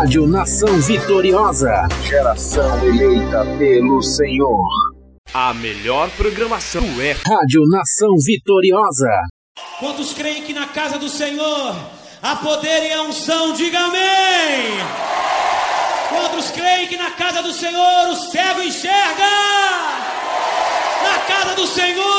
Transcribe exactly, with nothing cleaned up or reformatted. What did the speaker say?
Rádio Nação Vitoriosa, geração eleita pelo Senhor. A melhor programação é Rádio Nação Vitoriosa. Quantos creem que na casa do Senhor há poder e a unção? Diga amém! Quantos creem que na casa do Senhor o cego enxerga? Na casa do Senhor